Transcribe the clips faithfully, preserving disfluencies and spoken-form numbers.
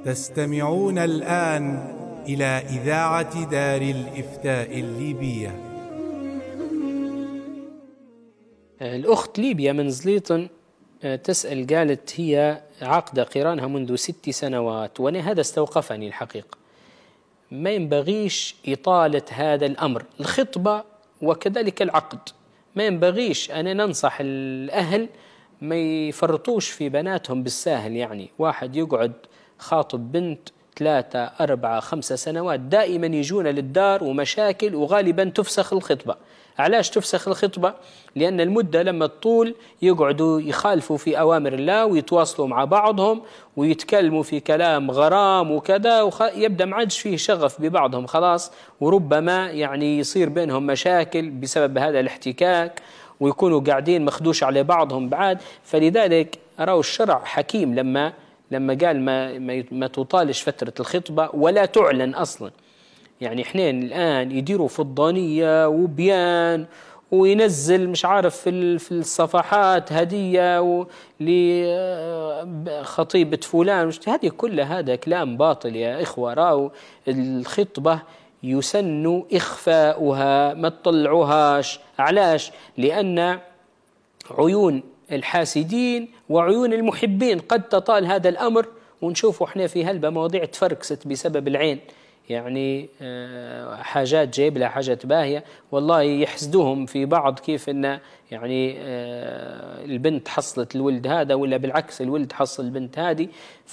تستمعون الآن إلى إذاعة دار الإفتاء الليبية. الأخت ليبيا من زليطن تسأل، قالت هي عقد قرانها منذ ست سنوات وأنا هذا استوقفني الحقيقة. ما ينبغيش إطالة هذا الأمر، الخطبة وكذلك العقد ما ينبغيش. أنا ننصح الأهل ما يفرطوش في بناتهم بالساهل، يعني واحد يقعد خاطب بنت ثلاثة أربعة خمسة سنوات دائما يجون للدار ومشاكل، وغالبا تفسخ الخطبة. علاش تفسخ الخطبة؟ لأن المدة لما تطول يقعدوا يخالفوا في أوامر الله ويتواصلوا مع بعضهم ويتكلموا في كلام غرام وكذا، ويبدأ ما عادش فيه شغف ببعضهم خلاص، وربما يعني يصير بينهم مشاكل بسبب هذا الاحتكاك ويكونوا قاعدين مخدوش على بعضهم بعد. فلذلك أراه الشرع حكيم لما لما قال ما, ما, ما تطالش فترة الخطبة ولا تعلن أصلا. يعني حنين الآن يديروا فضانية وبيان وينزل مش عارف في في الصفحات هدية لخطيبة فلان، هذه كلها هذا كلام باطل يا إخوة. راو الخطبة يسن إخفاؤها، ما تطلعوهاش. علاش؟ لأن عيون الحاسدين وعيون المحبين قد تطال هذا الأمر، ونشوفوا احنا في هلبة مواضيع تفركست بسبب العين، يعني حاجات جايب لها حاجات باهية والله يحسدوهم في بعض، كيف ان يعني البنت حصلت الولد هذا ولا بالعكس الولد حصل البنت هذه،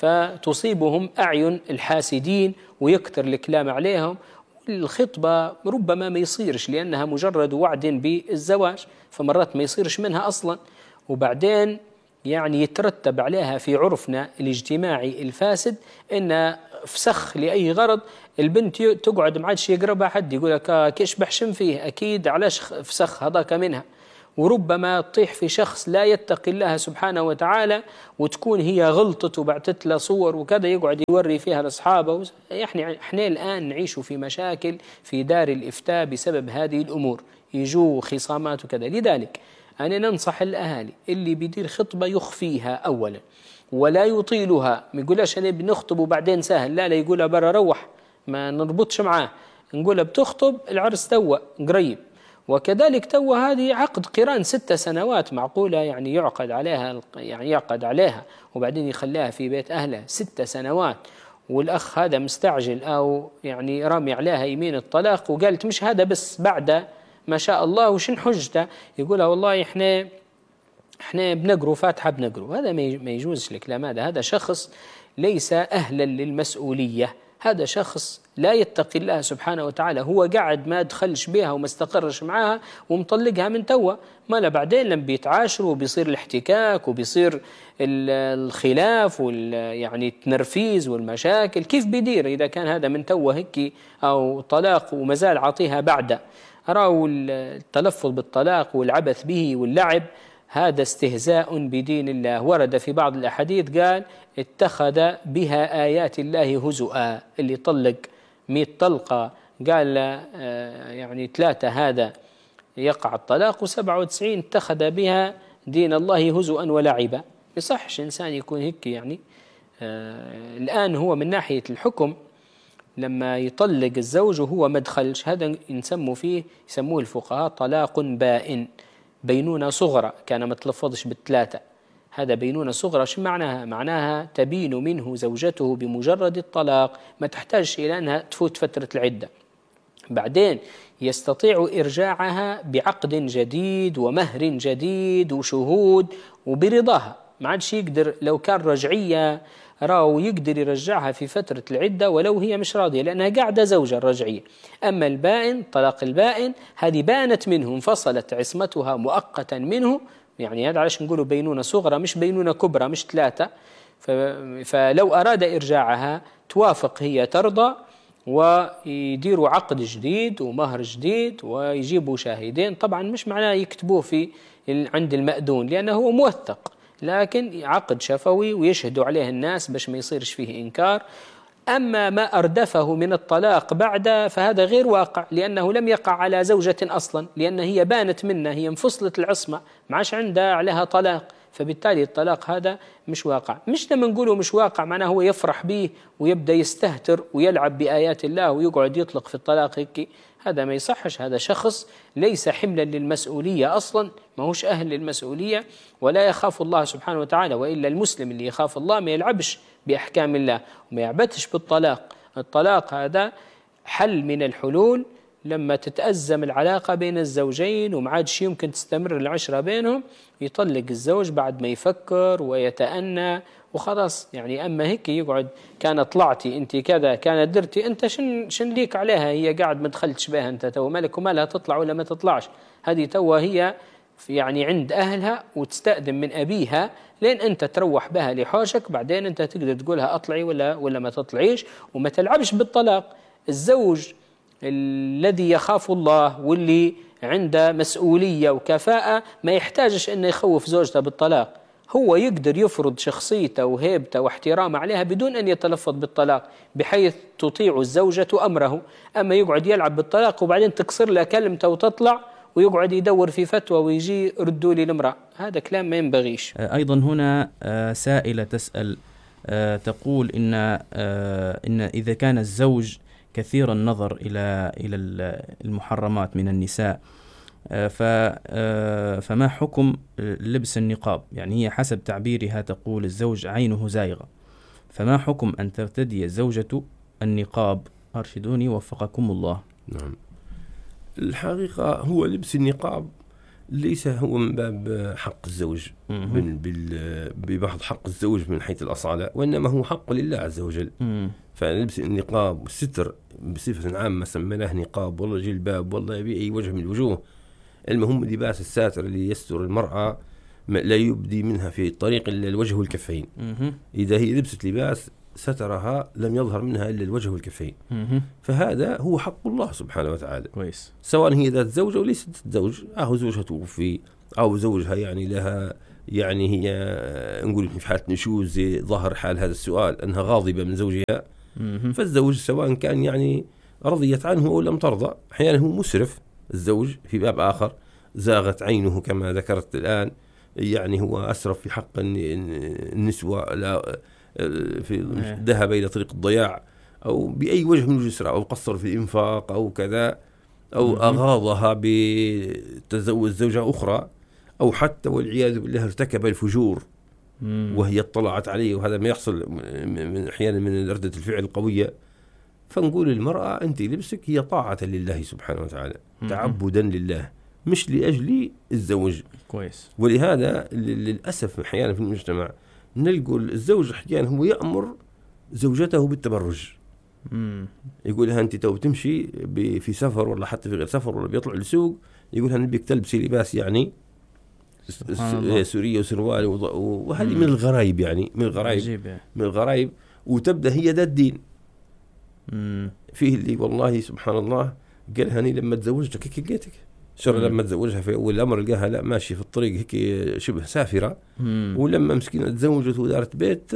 فتصيبهم أعين الحاسدين ويكتر الكلام عليهم. الخطبة ربما ما يصيرش لأنها مجرد وعد بالزواج، فمرات ما يصيرش منها أصلا، وبعدين يعني يترتب عليها في عرفنا الاجتماعي الفاسد إن فسخ لأي غرض البنت تقعد ما عادش يقربها حد، يقول لك كيش بحشم فيه، أكيد علاش فسخ هذاك منها. وربما تطيح في شخص لا يتقي الله سبحانه وتعالى وتكون هي غلطت وبعتت له صور وكذا يقعد يوري فيها لأصحابه. يعني احنا الآن نعيش في مشاكل في دار الإفتاء بسبب هذه الأمور، يجوا خصامات وكذا. لذلك أنا ننصح الأهالي اللي بيدير خطبة يخفيها أولا ولا يطيلها، ما يقولش أنا بنخطب وبعدين سهل، لا لا يقولها برا روح، ما نربطش معاه، نقولها بتخطب العرس توا قريب. وكذلك توا هذه عقد قران ستة سنوات معقولة يعني يعقد عليها، يعني يعقد عليها وبعدين يخليها في بيت أهلها ستة سنوات، والأخ هذا مستعجل أو يعني رامي عليها يمين الطلاق وقالت مش هذا بس بعد ما شاء الله وشن حجته، يقولها والله احنا احنا بنقروا فاتحة بنقروا. هذا ما يجوزش الكلام هذا. هذا شخص ليس أهلا للمسؤولية، هذا شخص لا يتقي الله سبحانه وتعالى، هو قاعد ما دخلش بها وما استقرش معها ومطلقها من توا، ما لا بعدين لما بيتعاشروا وبيصير الاحتكاك وبيصير الخلاف وال يعني التنرفيز والمشاكل، كيف بيدير إذا كان هذا من توا هيك أو طلاق ومازال عطيها بعده؟ أراه التلفظ بالطلاق والعبث به واللعب هذا استهزاء بدين الله. ورد في بعض الأحاديث قال اتخذ بها آيات الله هزؤا، اللي طلق مئة طلقة قال يعني ثلاثة هذا يقع الطلاق، وسبعة وتسعين اتخذ بها دين الله هزؤا ولعبا. يصحش إنسان يكون هيك يعني. آه الآن هو من ناحية الحكم لما يطلق الزوج وهو ما دخلش، هذا يسموا فيه يسموه الفقهاء طلاق بائن، بينونة صغرى، كان ما تلفظش بالثلاثة، هذا بينونة صغرى. شو معناها؟ معناها تبين منه زوجته بمجرد الطلاق، ما تحتاج إلى أنها تفوت فترة العدة، بعدين يستطيع إرجاعها بعقد جديد ومهر جديد وشهود وبرضاها. ما عادش يقدر لو كان رجعية راو يقدر يرجعها في فترة العدة ولو هي مش راضية لأنها قاعدة زوجة الرجعية. أما البائن طلاق البائن هذه بانت منه انفصلت عصمتها مؤقتا منه، يعني هذا علاش نقوله بينونة صغرى مش بينونة كبرى مش ثلاثة. فلو أراد إرجاعها توافق هي ترضى ويديروا عقد جديد ومهر جديد ويجيبوا شاهدين، طبعا مش معناه يكتبوه في عند المأذون لأنه هو موثق، لكن عقد شفوي ويشهدوا عليه الناس باش ما يصيرش فيه إنكار. أما ما أردفه من الطلاق بعد فهذا غير واقع لأنه لم يقع على زوجة أصلا، لأن هي بانت منه، هي انفصلت العصمة ما عادش عندها عليها طلاق، فبالتالي الطلاق هذا مش واقع. مش لما نقوله مش واقع معناه هو يفرح به ويبدأ يستهتر ويلعب بآيات الله ويقعد يطلق في الطلاق هيك، هذا ما يصحش. هذا شخص ليس حملا للمسؤولية أصلا، ما هوش أهل للمسؤولية ولا يخاف الله سبحانه وتعالى. وإلا المسلم اللي يخاف الله ما يلعبش بأحكام الله وما يعبتش بالطلاق. الطلاق هذا حل من الحلول لما تتأزم العلاقة بين الزوجين وما عادش يمكن تستمر العشرة بينهم، يطلق الزوج بعد ما يفكر ويتأنى وخلاص. يعني أما هيك يقعد كانت طلعتي أنت كذا كانت درتي أنت شن شن ليك عليها، هي قاعد ما دخلتش بها أنت تو مالك ومالها تطلع ولا ما تطلعش. هذه تو هي يعني عند أهلها وتستأذن من أبيها لين أنت تروح بها لحوشك، بعدين أنت تقدر تقولها أطلعي ولا ولا ما تطلعيش، وما تلعبش بالطلاق. الزوج الذي يخاف الله واللي عنده مسؤولية وكفاءة ما يحتاجش أنه يخوف زوجته بالطلاق، هو يقدر يفرض شخصيته وهيبته واحترامه عليها بدون أن يتلفظ بالطلاق بحيث تطيع الزوجة أمره. أما يقعد يلعب بالطلاق وبعدين تكسر له كلمته وتطلع ويقعد يدور في فتوى ويجي ردوا لي الامرأة، هذا كلام ما ينبغيش. أيضا هنا سائلة تسأل تقول إن إن إذا كان الزوج كثير النظر إلى إلى المحرمات من النساء فما حكم لبس النقاب؟ يعني هي حسب تعبيرها تقول الزوج عينه زائغة، فما حكم أن ترتدي الزوجة النقاب؟ أرشدوني وفقكم الله. نعم، الحقيقة هو لبس النقاب ليس هو من باب حق الزوج ببعض حق الزوج من حيث الأصالة، وإنما هو حق لله عز وجل. فلبس النقاب والستر بصفة عامة سميناه نقاب والله جلباب والله بأي وجه من الوجوه، المهم لباس الساتر اللي يستر المرأة لا يبدي منها في الطريق إلا الوجه والكفين. إذا هي لبست لباس سترها لم يظهر منها إلا الوجه والكفين، فهذا هو حق الله سبحانه وتعالى. كويس. سواء هي ذات زوج أو ليست زوج، أو زوجها توفي أو زوجها يعني لها يعني هي نقول في حالة نشوز ظهر حال هذا السؤال أنها غاضبة من زوجها، فالزوج سواء كان يعني رضيت عنه أو لم ترضى، أحيانا هو مسرف الزوج في باب آخر، زاغت عينه كما ذكرت الآن، يعني هو أسرف في حق النسوة لا في ذهب إلى طريق الضياع أو بأي وجه من الجسر، أو قصر في الإنفاق أو كذا، أو أغاضها بتزوج زوجة أخرى، أو حتى والعياذ بالله ارتكب الفجور وهي اطلعت عليه، وهذا ما يحصل من أحيانا من ردة الفعل القوية. فنقول للمرأة أنت لبسك هي طاعة لله سبحانه وتعالى، تعبدا لله مش لأجل الزوج. كويس. ولهذا للأسف أحيانا في المجتمع نلقوا الزوج أحيانا هو يأمر زوجته بالتبرج. مم. يقولها أنت تو تمشي في سفر ولا حتى في غير سفر ولا بيطلع للسوق، يقولها نبيك تلبسي لباس يعني سورية وسروال، وهذه من الغرايب يعني من الغرايب من الغرايب وتبدأ هي ذات دين. مم. فيه اللي والله سبحان الله قال هني لما تزوجتك هيك لقيتك شر، لما تزوجها في أول الأمر لقاها لا ماشي في الطريق هيك شبه سافرة، مم. ولما مسكينة تزوجت ودارت بيت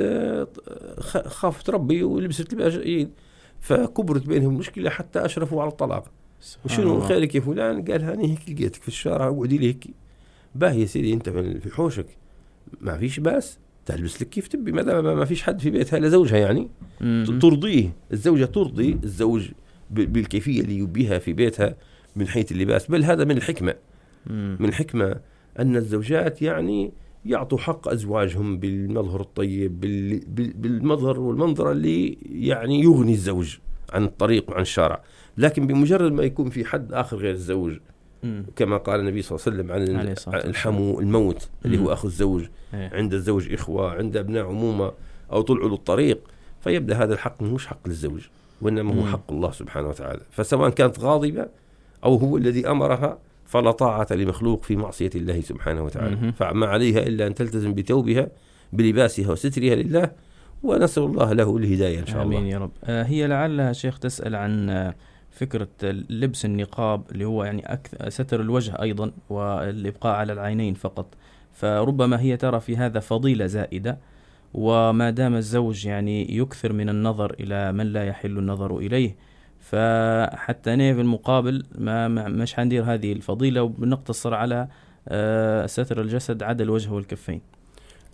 خافت ربي ولبست لباس جيد، فكبرت بينهم مشكلة حتى أشرفوا على الطلاق. وشنو خيرك يا فلان؟ قال هني هيك لقيتك في الشارع وقعدي لي هيك. باهي يا سيدي أنت في حوشك ما فيش باس تلبس لك كيف تبي، ما دام ما فيش حد في بيتها إلا زوجها يعني مم. ترضيه الزوجة، ترضي الزوج بالكيفية اللي يبيها في بيتها من حيث اللباس. بل هذا من الحكمة مم. من الحكمة أن الزوجات يعني يعطوا حق أزواجهم بالمظهر الطيب، بالمظهر والمنظر اللي يعني يغني الزوج عن الطريق وعن الشارع. لكن بمجرد ما يكون في حد آخر غير الزوج، مم. كما قال النبي صلى الله عليه وسلم عن الحمو الموت اللي هو أخو الزوج، عند الزوج إخوة، عند أبناء عمومة، أو طلعوا للطريق، فيبدأ هذا الحق مش حق للزوج وإنما هو حق الله سبحانه وتعالى. فسواء كانت غاضبة أو هو الذي أمرها فلا طاعة لمخلوق في معصية الله سبحانه وتعالى، فما عليها إلا أن تلتزم بتوبها بلباسها وسترها لله، ونسأل الله له الهداية إن شاء الله. آمين يا رب. آه هي لعلها شيخ تسأل عن آه فكرة لبس النقاب اللي هو يعني أكثر ستر الوجه أيضا والإبقاء على العينين فقط، فربما هي ترى في هذا فضيلة زائدة، وما دام الزوج يعني يكثر من النظر إلى من لا يحل النظر إليه، فحتى أنا في المقابل ما مش حندير هذه الفضيلة وبنقتصر على ستر الجسد عدا الوجه والكفين.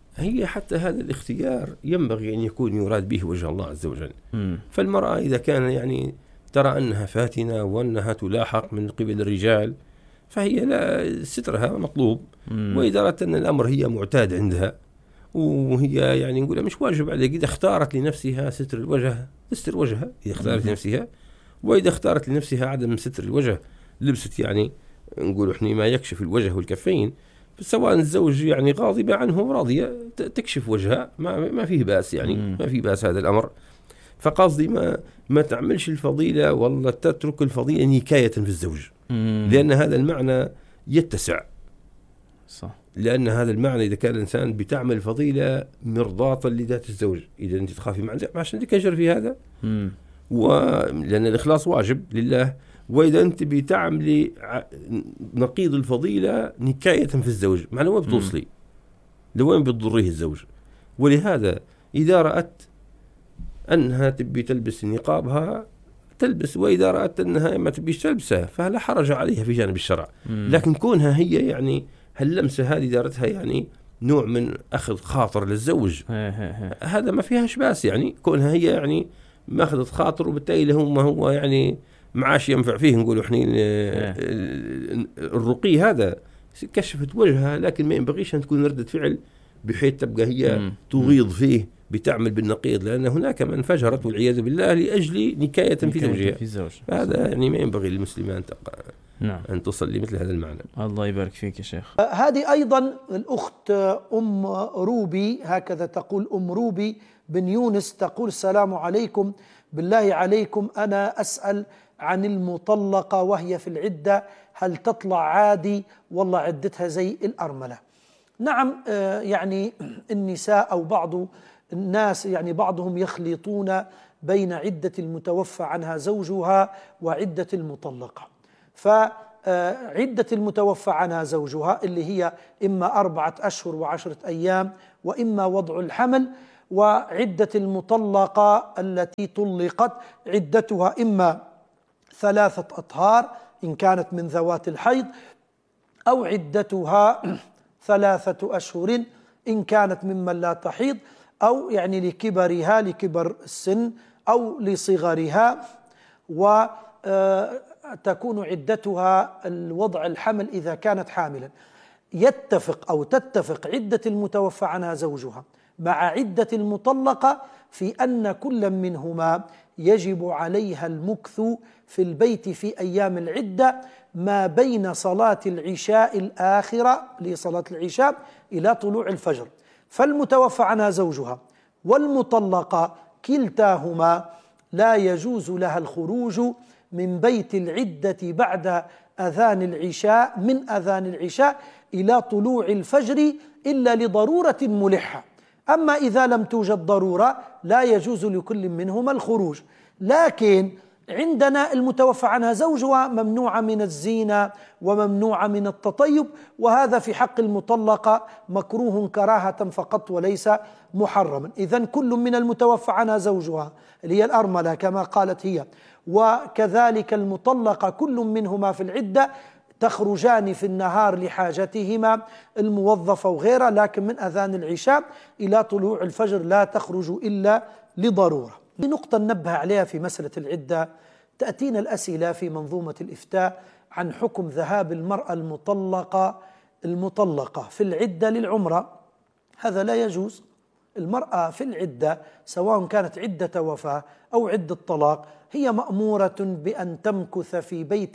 هي حتى هذا الاختيار ينبغي أن يكون يراد به وجه الله عز وجل. م. فالمرأة إذا كان يعني ترى أنها فاتنة وأنها تلاحق من قبل الرجال فهي لا سترها مطلوب. م. وإذا رأت أن الأمر هي معتاد عندها وهي يعني نقول مش واجب عليك، إذا اختارت لنفسها ستر الوجه تستر وجهها إذا اختارت لنفسها، وإذا اختارت لنفسها عدم ستر الوجه لبست يعني نقول إحنا ما يكشف الوجه والكفين، سواء الزوج يعني غاضبة عنه راضية تكشف وجهها ما ما فيه بأس يعني م. ما فيه بأس هذا الأمر. فقصدي ما ما تعملش الفضيلة ولا تترك الفضيلة نكاية في الزوج، م. لأن هذا المعنى يتسع. صح. لأن هذا المعنى إذا كان الإنسان بتعمل فضيلة مرضاة لذات الزوج، إذا أنت تخافي مع زوجك عشان عندك أجر في هذا، م. ولأن الإخلاص واجب لله. وإذا أنت بتعملي نقيض الفضيلة نكاية في الزوج معنى وين بتوصلي لوين بتضريه الزوج. ولهذا إذا رأت أنها تبي تلبس نقابها تلبس، وإذا رأت أنها ما تبيش تلبسها فلا حرج عليها في جانب الشرع. مم. لكن كونها هي يعني هاللمسة هذه دارتها يعني نوع من أخذ خاطر للزوج هذا ما فيهاش باس، يعني كونها هي يعني ما أخذت خاطر وبالتالي له ما هو يعني معاش ينفع فيه نقولوا احنا الرقي هذا كشفت وجهها، لكن ما ينبغيش أن تكون ردة فعل بحيث تبقى هي مم. تغيظ فيه بتعمل بالنقيض، لأن هناك من فجرت والعياذ بالله لأجل نكاية في زوجها. هذا يعني ما ينبغي للمسلمين أن تقع نعم. أن تصل لمثل هذا المعنى. الله يبارك فيك يا شيخ. هذه أيضا الأخت أم روبي، هكذا تقول أم روبي بن يونس، تقول السلام عليكم، بالله عليكم أنا أسأل عن المطلقة وهي في العدة، هل تطلع عادي والله عدتها زي الأرملة؟ نعم، يعني النساء أو بعض الناس يعني بعضهم يخلطون بين عدة المتوفى عنها زوجها وعدة المطلقة. فعدة المتوفى عنها زوجها اللي هي إما أربعة أشهر وعشرة أيام وإما وضع الحمل، وعدة المطلقة التي طلقت عدتها إما ثلاثة أطهار إن كانت من ذوات الحيض، أو عدتها ثلاثة أشهر إن كانت ممن لا تحيض، أو يعني لكبرها لكبر السن أو لصغرها، وتكون عدتها الوضع الحمل إذا كانت حاملا. يتفق أو تتفق عدة المتوفى عنها زوجها مع عدة المطلقة في أن كل منهما يجب عليها المكث في البيت في أيام العدة ما بين صلاة العشاء الآخرة لصلاة العشاء إلى طلوع الفجر. فالمتوفى عنها زوجها والمطلقة كلتاهما لا يجوز لها الخروج من بيت العدة بعد أذان العشاء من أذان العشاء إلى طلوع الفجر إلا لضرورة ملحة. أما إذا لم توجد ضرورة لا يجوز لكل منهما الخروج. لكن عندنا المتوفى عنها زوجها ممنوعة من الزينة وممنوعة من التطيب، وهذا في حق المطلقة مكروه كراهة فقط وليس محرما. إذن كل من المتوفى عنها زوجها اللي هي الأرملة كما قالت هي، وكذلك المطلقة كل منهما في العدة تخرجان في النهار لحاجتهما الموظفة وغيرها، لكن من أذان العشاء إلى طلوع الفجر لا تخرج إلا لضرورة. نقطة ننبه عليها في مسألة العدة، تأتينا الأسئلة في منظومة الإفتاء عن حكم ذهاب المرأة المطلقة المطلقة في العدة للعمرة. هذا لا يجوز. المرأة في العدة سواء كانت عدة وفاة أو عدة طلاق هي مأمورة بأن تمكث في بيت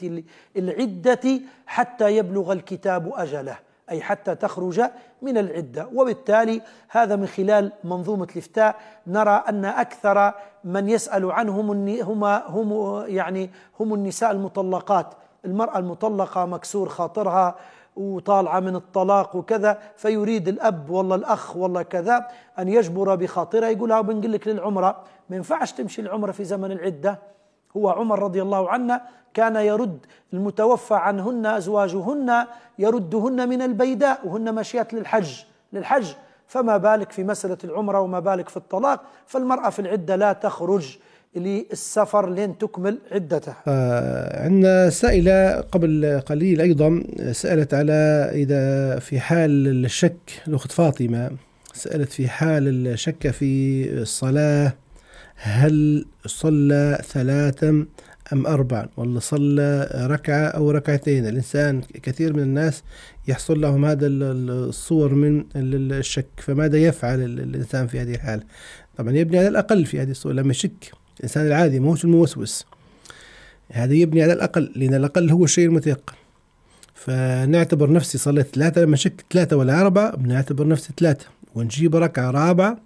العدة حتى يبلغ الكتاب أجله، أي حتى تخرج من العدة. وبالتالي هذا من خلال منظومة الإفتاء نرى أن أكثر من يسأل عنهم هم هم يعني هم النساء المطلقات. المرأة المطلقة مكسور خاطرها وطالعة من الطلاق وكذا، فيريد الأب والله الأخ والله كذا أن يجبر بخاطرها، يقولها بنقول لك للعمرة ما ينفعش تمشي العمرة في زمن العدة. هو عمر رضي الله عنه كان يرد المتوفى عنهن أزواجهن يردهن من البيداء وهن ماشيات للحج للحج فما بالك في مسألة العمرة وما بالك في الطلاق. فالمرأة في العدة لا تخرج للسفر لين تكمل عدتها. آه عندنا سائلة قبل قليل أيضا سألت على إذا في حال الشك الأخت فاطمة سألت في حال الشك في الصلاة، هل صلى ثلاثا أم أربعا، ولا صلى ركعة أو ركعتين؟ الإنسان كثير من الناس يحصل لهم هذا الصور من الشك، فماذا يفعل الإنسان في هذه الحالة؟ طبعا يبني على الأقل في هذه الصور. لما يشك الإنسان العادي ما هوش الموسوس، هذا يبني على الأقل، لأن الأقل هو الشيء المتيقن. فنعتبر نفسي صليت ثلاثة، لما شك ثلاثة ولا أربعة بنعتبر نفسي ثلاثة، ونجيب ركعة رابعة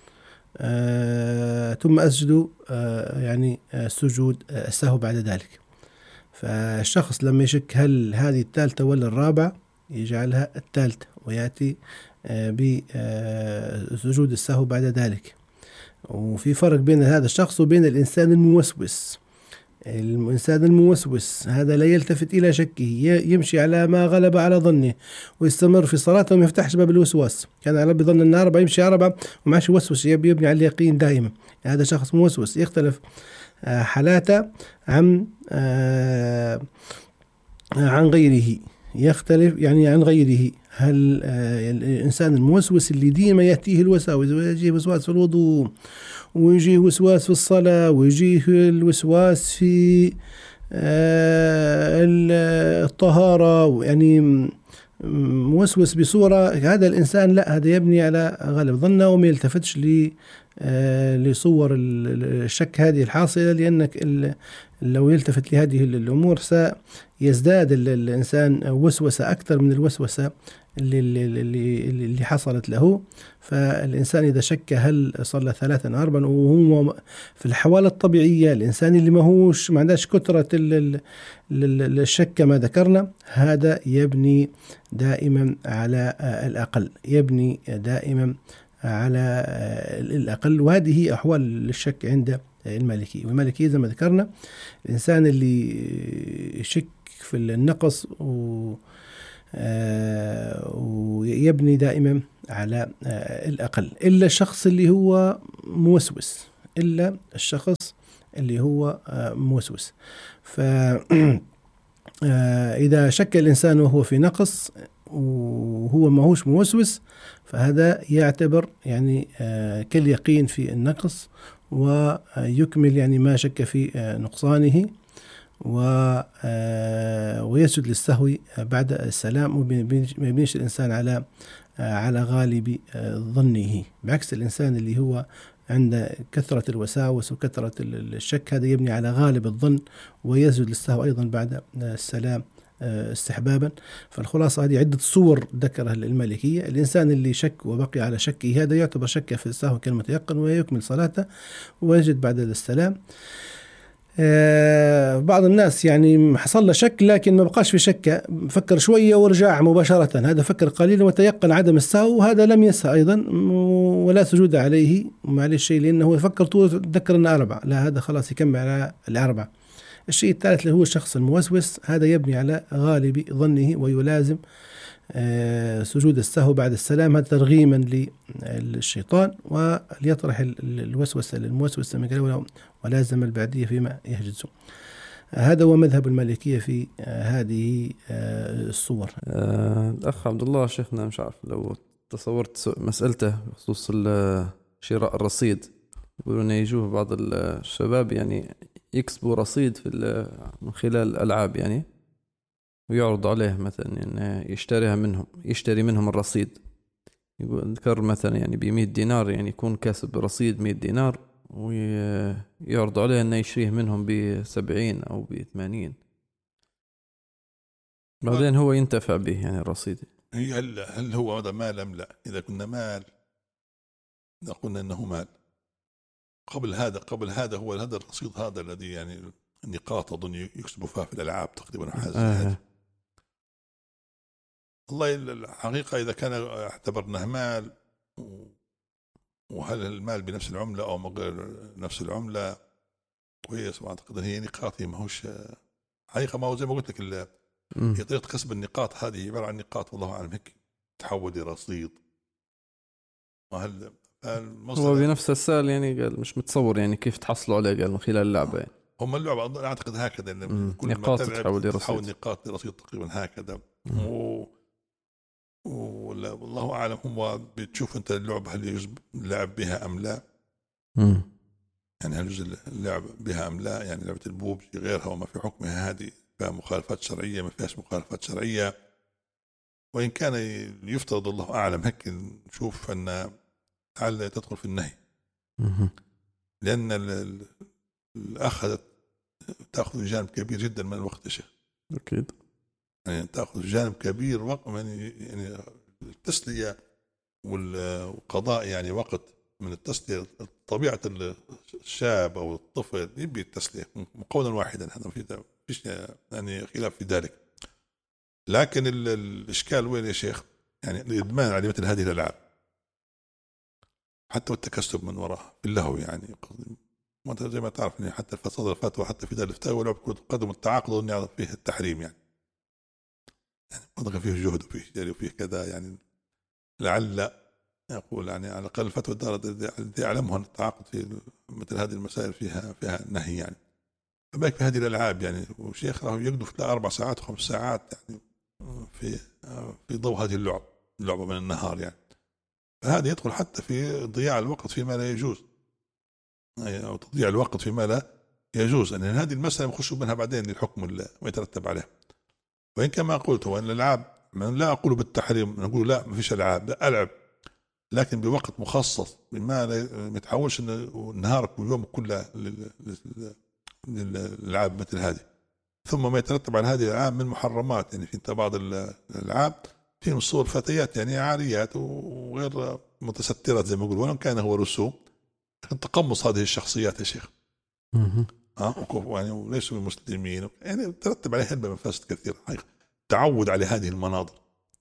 آه ثم أسجد آه يعني آه سجود آه السهو بعد ذلك. فالشخص لما يشك هل هذه الثالثة ولا الرابعة يجعلها الثالثة ويأتي آه بسجود السهو بعد ذلك. وفي فرق بين هذا الشخص وبين الإنسان الموسوس. الإنسان الموسوس هذا لا يلتفت إلى شكه، يمشي على ما غلب على ظنه ويستمر في صلاته وما يفتحش باب الوسواس. كان على بظن أن أربعة يمشي أربعة ومعش يوسوس، يبني على اليقين دائما. هذا شخص موسوس يختلف حالاته عن عن غيره، يختلف يعني عن غيره. هل الإنسان الموسوس اللي ديما يأتيه الوساوس، ويجيه وسواس في الوضوء، ويجيه وسواس في الصلاة، ويجيه الوسواس في الطهارة، يعني موسوس بصورة، هذا الإنسان لا، هذا يبني على غالب ظنه وما يلتفتش لصور الشك هذه الحاصلة. لأنك لو يلتفت لهذه الأمور سيزداد الإنسان وسوسة أكثر من الوسوسة اللي, اللي, اللي حصلت له. فالإنسان إذا شك هل صلى ثلاثا أربعا وهو في الحوالة الطبيعية، الإنسان اللي ما هوش ما عندهش كثرة الشك كما ذكرنا، هذا يبني دائما على الأقل، يبني دائما على الأقل. وهذه أحوال الشك عند المالكية. والمالكية زي ما ذكرنا الإنسان اللي يشك في النقص و ويبني دائما على الأقل، إلا الشخص اللي هو موسوس، إلا الشخص اللي هو موسوس. فإذا شك الإنسان وهو في نقص وهو ما هوش موسوس، فهذا يعتبر يعني كاليقين في النقص، ويكمل يعني ما شك في نقصانه، ويسجد للسهو بعد السلام، وما يبنيش الإنسان على على غالب ظنه، بعكس الإنسان اللي هو عند كثرة الوساوس وكثرة الشك، هذا يبني على غالب الظن ويسجد للسهو أيضا بعد السلام استحبابا. فالخلاصة هذه عدة صور ذكرها المالكية. الإنسان اللي شك وبقي على شكه هذا يعتبر شك في السهو كالمتيقن، ويكمل صلاته ويسجد بعد السلام. آه بعض الناس يعني حصل له شك لكن ما بقاش في شك، فكر شوية ورجع مباشرة، هذا فكر قليلا وتيقن عدم السهو، وهذا لم يسهى أيضا ولا سجود عليه معلش شيء، لأنه فكر طول تذكر أنه أربعة، لا هذا خلاص يكمل على الأربعة. الشيء الثالث اللي هو الشخص الموسوس، هذا يبني على غالب ظنه ويلازم آه سجود السهو بعد السلام، هذا ترغيما للشيطان، وليطرح الوسوسة للموسوس ولازم البعدية فيما يحجزه. هذا هو مذهب المالكية في آه هذه آه الصور. الأخ عبد الله شيخنا، مش عارف لو تصورت مسألته بخصوص شراء الرصيد، يقولون يجوه بعض الشباب يعني يكسبوا رصيد في من خلال الألعاب يعني، ويعرض عليه مثلا يعني يشتريها منهم، يشتري منهم الرصيد. يقول ذكر مثلا يعني بمئة دينار، يعني يكون كاسب رصيد مئة دينار، ويعرض عليه أنه يشريه منهم بسبعين أو بثمانين، بعدين هو ينتفع به يعني الرصيد. هي هل, هل هو هذا مال أم لا؟ إذا كنا مال إذا قلنا أنه مال قبل هذا قبل هذا هو هذا الرصيد هذا الذي يعني النقاط أظن يكسبوا فيها في الألعاب تقريبا حاجة آه. والله الحقيقة إذا كان اعتبرناه مال، وهل المال بنفس العملة أو غير نفس العملة كويس، وأعتقد هي نقاط، ما هوش حقيقة، ما هو زي ما قلت لك هي طريقة كسب النقاط هذه عبارة عن نقاط، والله أعلم هيك تحول لرصيد. وهل هو بنفس السؤال يعني قال مش متصور يعني كيف تحصلوا عليه، قال من خلال اللعبة يعني. هم اللعبة أعتقد هكذا، كل نقاط تحول لرصيد، تحول نقاط لرصيد تقريبا هكذا. و... والله أعلم هو بتشوف أنت اللعبة هل يجوز اللعب بها أم لا. مم. يعني هل يجوز اللعب بها أم لا، يعني لعبة البوب غيرها وما في حكمها هذه فيها مخالفات شرعية ما فيهاش مخالفات شرعية. وإن كان يفترض الله أعلم هيك نشوف أن لعل تدخل في النهي، مم. لأن الأخذت تأخذ جانب كبير جدا من الوقت يا شيخ. أكيد يعني تأخذ جانب كبير وقت يعني يعني التسلية والقضاء يعني وقت من التسلية. طبيعة الشاب أو الطفل يبي التسلية قولا واحدا، هذا في فيش يعني خلاف في ذلك. لكن الإشكال وين يا شيخ؟ يعني الإدمان على مثل هذه الألعاب حتى والتكسب من وراها في اللهو. يعني ما زي ما تعرف يعني حتى الفصل الفتوى حتى في ذا الفتاوى ولعب كرة القدم والتعاقد والنعم فيه التحريم، يعني يعني بضغ فيه جهد وفيه جري وفيه كذا. يعني لعل يقول يعني على الأقل الفتوى الدار التي أعلمها أن التعاقد في مثل هذه المسائل فيها فيها نهي. يعني فبالك في هذه الألعاب يعني وشيخ راهو يقدف لا أربع ساعات وخمس ساعات يعني في في ضوء هذه اللعب اللعبة من النهار. يعني فهذا يدخل حتى في ضياع الوقت فيما لا يجوز، أو تضييع الوقت فيما لا يجوز. أن هذه المسألة يخشوا منها بعدين للحكم اللي يترتب عليه. وإن كما قلت هو أن الألعاب من لا أقول بالتحريم، نقول لا ما فيش ألعاب، لا ألعب لكن بوقت مخصص بما ما يتحولش نهارك ويومك كله للألعاب مثل هذه. ثم ما يترتب على هذه الألعاب من محرمات. يعني في بعض الألعاب فيهم صور فتيات يعني عاريات وغير متسترات زي ما يقولوا، ولو كان هو رسوم تقمص هذه الشخصيات يا شيخ. اه يعني وليسوا مسلمين، يعني ترتب عليه هلبة مفاسد كثيرة. تعود على هذه المناظر.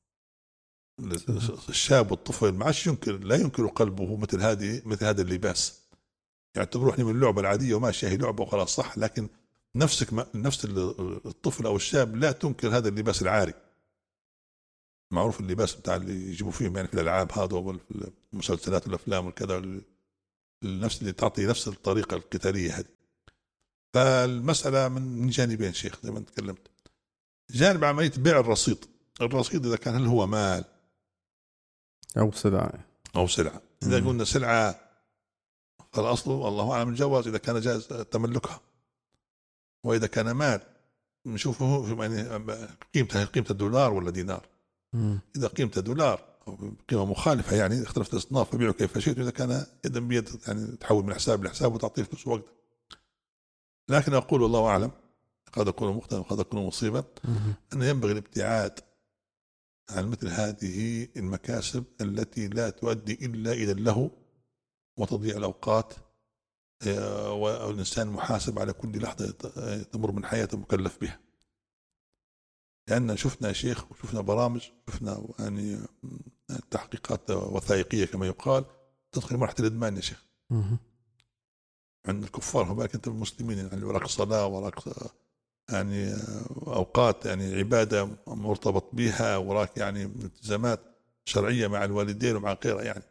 الشاب والطفل ما عادش ينكر لا ينكر قلبه مثل هذه مثل هذا اللباس. يعتبروه من اللعبة العادية وماشي هي لعبة وخلاص صح، لكن نفسك ما نفس الطفل أو الشاب لا تنكر هذا اللباس العاري. معروف اللباس بتاع اللي يجيبوا فيهم يعني في الألعاب هذا وفي المسلسلات والأفلام والكذا، النفس اللي تعطي نفس الطريقة القتالية هذه. فالمسألة من جانبين شيخ زي ما تكلمت. جانب عملية بيع الرصيد. الرصيد إذا كان هل هو مال أو سلعة أو سلعة. إذا مم. قلنا سلعة فالأصل الله أعلم الجواز إذا كان جائز تملكها. وإذا كان مال نشوفه يعني قيمتها قيمة الدولار ولا دينار. مم. إذا قيمة دولار أو قيمة مخالفة يعني اختلفت الأصناف فبيعوا كيف شئت. إذا كان يدا بيد يعني تحول من حساب لحساب وتعطيه فلوس وقت. لكن أقول الله أعلم قد يكون مخطئا وقد يكون مصيبا أن ينبغي الابتعاد عن مثل هذه المكاسب التي لا تؤدي إلا إلى اللهو وتضيع الأوقات، والإنسان محاسب على كل لحظة تمر من حياته مكلف بها. لأن شفنا يا شيخ وشفنا برامج شفنا يعني تحقيقات وثائقية كما يقال تدخل مرحلة الإدمان يا شيخ عند الكفار. هم بالك أنت المسلمين يعني وراك صلاة وراك يعني أوقات يعني عبادة مرتبط بها وراك يعني التزامات شرعية مع الوالدين ومع غيرها يعني.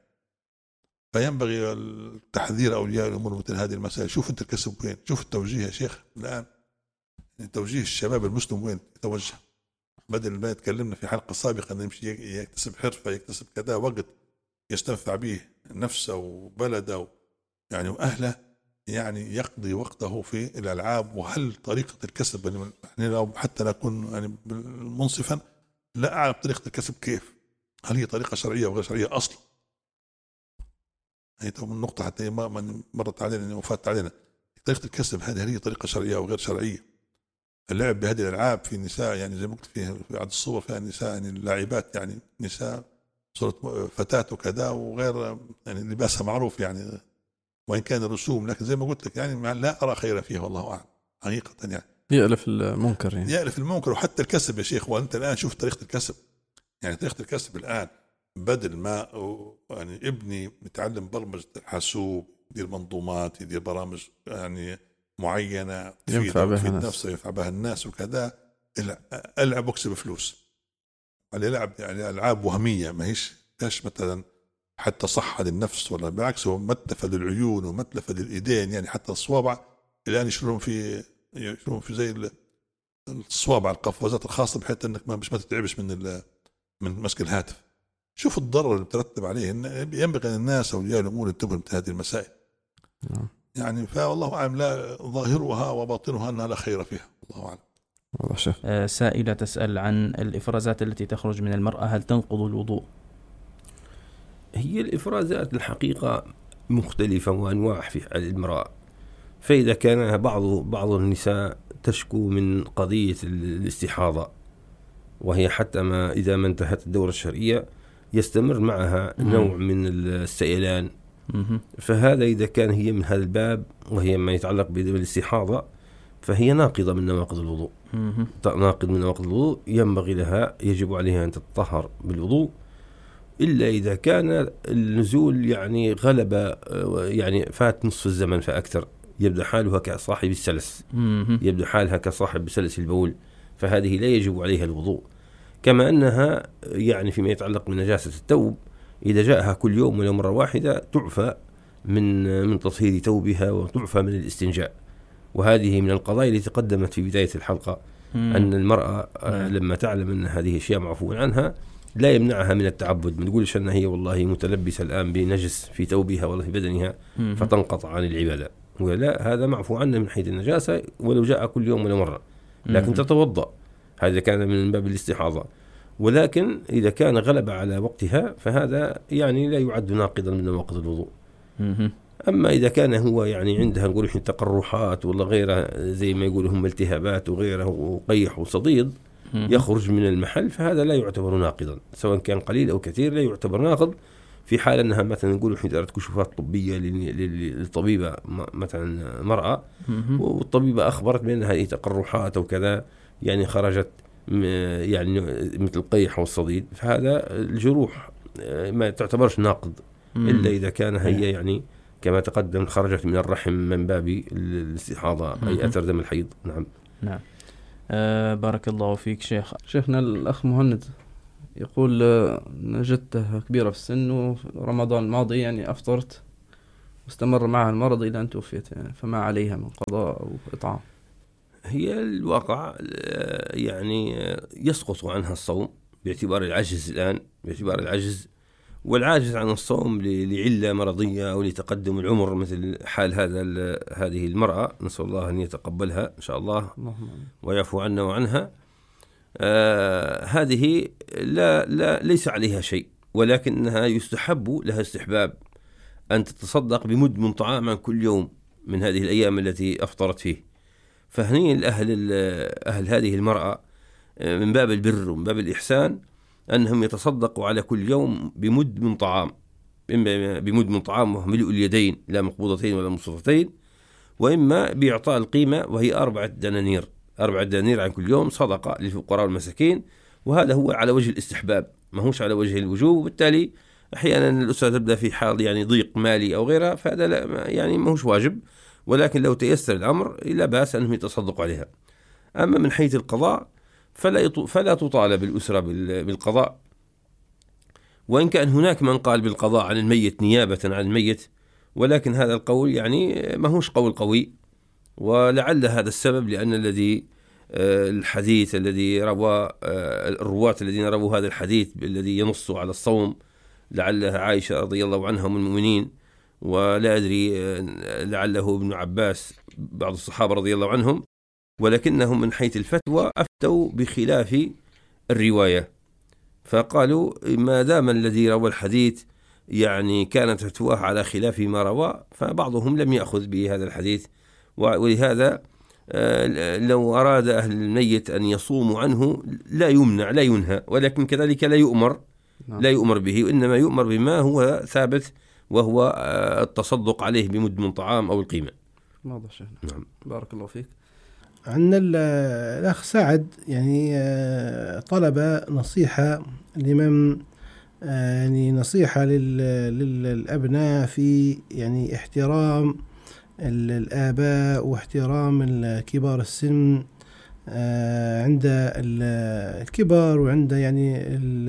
فينبغي التحذير أولياء الأمور مثل هذه المسائل. شوف أنت الكسب وين، شوف التوجيه يا شيخ الآن يعني توجيه الشباب المسلم وين يتوجه. بدل ما تكلمنا في حلقة سابقة أنه يمشي يكتسب حرفة يكتسب كذا وقت يستنفع به نفسه وبلده يعني وأهله، يعني يقضي وقته في الألعاب. وهل طريقة الكسب يعني لو حتى نكون يعني منصفا لا أعلم طريقة الكسب كيف، هل هي طريقة شرعية وغير شرعية أصلا؟ هي من النقطة حتى ما مرت علينا وفات علينا طريقة الكسب هذه هل هي طريقة شرعية وغير شرعية؟ اللعب بهذه الألعاب في نساء يعني زي ما قلت فيها في بعض الصور فيها نساء يعني لاعبات يعني نساء صورة فتاة وكذا وغير يعني لباسها معروف يعني وإن كان الرسوم، لكن زي ما قلت لك يعني لا أرى خير فيها والله أعلم حقيقة. يعني يألف المنكر يعني يألف المنكر. وحتى الكسب يا شيخ وأنت الآن شوف طريقة الكسب يعني طريقة الكسب الآن بدل ما يعني ابني متعلم برمجة حاسوب يدير منظومات يدير برامج يعني معينة ينفع بها الناس نفسه ينفع بها الناس وكذا ألعب واكسب فلوس على لعب يعني ألعاب وهمية ما هيش فيش مثلا حتى صحة للنفس ولا بالعكس هو متلفة للعيون ومتلفة للإيدين يعني حتى الصوابع الآن يشترون في يشترون في زي الصوابع القفازات الخاصة بحيث أنك ما مش ما تتعبش من من مسك الهاتف. شوف الضرر اللي بترتب عليه. إن ينبغي الناس أولياء الأمور ينتبهوا لهذه المسائل. نعم. يعني فوالله أعلم لا ظاهرها وباطنها أنها لا خير فيها، الله أعلم. والله شيخ. آه، سائلة تسأل عن الإفرازات التي تخرج من المرأة، هل تنقض الوضوء؟ هي الإفرازات الحقيقة مختلفة وأنواع في المرأة. فإذا كان بعض بعض النساء تشكو من قضية الاستحاضة، وهي حتى ما إذا ما انتهت الدورة الشرعية يستمر معها نوع من السيلان، فهذا إذا كان هي من هذا الباب وهي ما يتعلق بالاستحاضة فهي ناقضة من نواقض الوضوء. ناقض من نواقض الوضوء، ينبغي لها يجب عليها أن تتطهر بالوضوء، إلا إذا كان النزول يعني غلب، يعني فات نصف الزمن فأكثر، يبدأ حالها كصاحب السلس، يبدأ حالها كصاحب سلس البول، فهذه لا يجب عليها الوضوء. كما أنها يعني فيما يتعلق من نجاسة الثوب، إذا جاءها كل يوم ولو مرة واحدة تعفى من من تطهير ثوبها وتعفى من الاستنجاء. وهذه من القضايا التي تقدمت في بداية الحلقة، مم. أن المرأة آه لما تعلم أن هذه أشياء معفو عنها لا يمنعها من التعبد. ما تقولش أن هي والله متلبسة الآن بنجس في ثوبها ولا في بدنها مم. فتنقطع عن العبادة، ولا، هذا معفو عنه من حيث النجاسة ولو جاء كل يوم ولا مرة، لكن مم. تتوضأ، هذا كان من باب الاستحاضة. ولكن إذا كان غلب على وقتها فهذا يعني لا يعد ناقضا من نواقض الوضوء. مم. أما إذا كان هو يعني عندها نقول إحنا تقرحات ولا غيرها زي ما يقولوا هم التهابات وغيره وقيح وصديد يخرج من المحل، فهذا لا يعتبر ناقضا، سواء كان قليل أو كثير لا يعتبر ناقض، في حال أنها مثلا نقول إحنا دارت كشوفات طبية للطبيبة مثلا مرأة، والطبيبة أخبرت بأن هذه تقرحات أو كذا يعني خرجت يعني مثل القيح والصديد، فهذا الجروح ما تعتبرش ناقض إلا إذا كان هي يعني كما تقدم خرجت من الرحم من باب الاستحاضة أي أثر دم الحيض. نعم. نعم. آه بارك الله فيك شيخ. شيخنا الأخ مهند يقول نجدته كبيرة في السن ورمضان الماضي يعني أفطرت واستمر معها المرض إلى أن توفيت، يعني فما عليها من قضاء أو إطعام؟ هي الواقع يعني يسقط عنها الصوم باعتبار العجز الآن، باعتبار العجز والعاجز عن الصوم لعلة مرضية أو لتقدم العمر مثل حال هذا هذه المرأة، نسأل الله أن يتقبلها إن شاء الله ويعفو عنا وعنها. آه هذه لا لا ليس عليها شيء، ولكنها يستحب لها استحباب أن تتصدق بمد من طعام عن كل يوم من هذه الأيام التي أفطرت فيه. فهنيئا لأهل أهل هذه المرأة من باب البر ومن باب الإحسان أنهم يتصدقوا على كل يوم بمد من طعام، إما بمد من طعام وهو ملء اليدين لا مقبوضتين ولا مبسوطتين، وإما بإعطاء القيمة وهي أربعة دنانير، أربعة دنانير عن كل يوم صدقة للفقراء والمساكين، وهذا هو على وجه الاستحباب ما هوش على وجه الوجوب. وبالتالي أحيانا الأسرة تبدأ في حال يعني ضيق مالي أو غيرها، فهذا لا يعني ما هوش واجب، ولكن لو تيسر الأمر لا بأس أنهم يتصدقوا عليها. أما من حيث القضاء فلا فلا تطالب الأسرة بالقضاء، وإن كان هناك من قال بالقضاء عن الميت نيابة عن الميت، ولكن هذا القول يعني ما هوش قول قوي، ولعل هذا السبب لأن الذي الحديث الذي روى الرواة الذين رووا هذا الحديث الذي ينص على الصوم لعلها عائشة رضي الله عنها من المؤمنين، ولا أدري لعله ابن عباس بعض الصحابة رضي الله عنهم، ولكنهم من حيث الفتوى أفتوا بخلاف الرواية، فقالوا ما دام الذي روى الحديث يعني كانت فتواه على خلاف ما روى، فبعضهم لم يأخذ بهذا الحديث. ولهذا لو أراد أهل الميت أن يصوموا عنه لا يمنع لا ينهى، ولكن كذلك لا يؤمر لا يؤمر به، وإنما يؤمر بما هو ثابت وهو التصدق عليه بمد من طعام أو القيمة. واضح شيخنا. نعم. بارك الله فيك. عندنا الأخ سعد يعني طلب نصيحة لمن يعني نصيحة للأبناء في يعني احترام الآباء واحترام كبار السن عند الكبر وعند يعني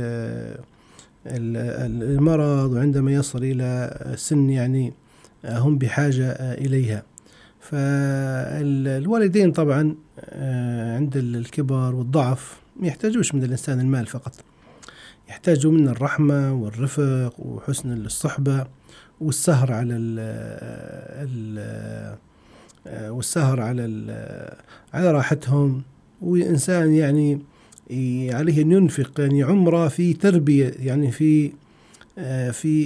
المرض، وعندما يصل إلى سن يعني هم بحاجة إليها. فالوالدين طبعا عند الكبر والضعف ما يحتاجوش من الإنسان المال فقط، يحتاجوا منا الرحمة والرفق وحسن الصحبة والسهر على ال ال والسهر على ال على راحتهم. وإنسان يعني عليه أن ينفق يعني عمره في تربية، يعني في في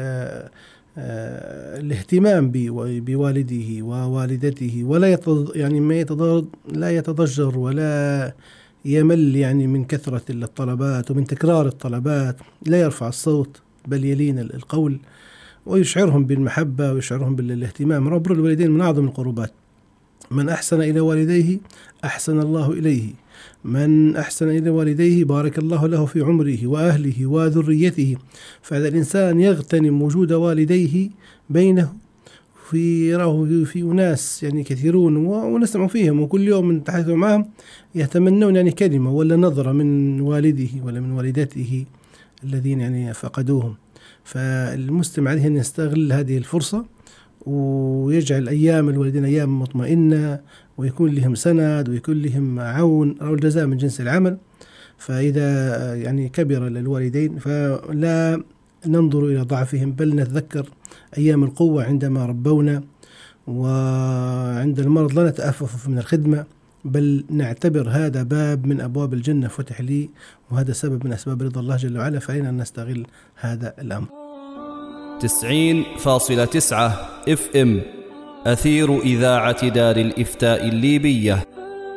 الاهتمام بوالده ووالدته، ولا يعني ما يتضجر لا يتضجر ولا يمل يعني من كثرة الطلبات ومن تكرار الطلبات، لا يرفع الصوت بل يلين القول، ويشعرهم بالمحبة ويشعرهم بالاهتمام. رب الوالدين من أعظم القربات. من أحسن إلى والديه أحسن الله إليه، من أحسن إلى والديه بارك الله له في عمره وأهله وذريته. فهذا الإنسان يغتنم وجود والديه بينه، في راه في أناس يعني كثيرون ونسمع فيهم وكل يوم من تحدث معهم يتمنون يعني كلمة ولا نظرة من والده ولا من والدته الذين يعني فقدوهم. فالمسلم عليه أن يستغل هذه الفرصة ويجعل أيام الوالدين أيام مطمئنة، ويكون لهم سند ويكون لهم عون، أو الجزاء من جنس العمل. فإذا يعني كبر الوالدين فلا ننظر إلى ضعفهم، بل نتذكر أيام القوة عندما ربونا، وعند المرض لا نتأفف من الخدمة، بل نعتبر هذا باب من أبواب الجنة فتح لي، وهذا سبب من أسباب رضا الله جل وعلا. فعلينا أن نستغل هذا الأمر. تسعين فاصلة تسعة اف ام أثير إذاعة دار الإفتاء الليبية.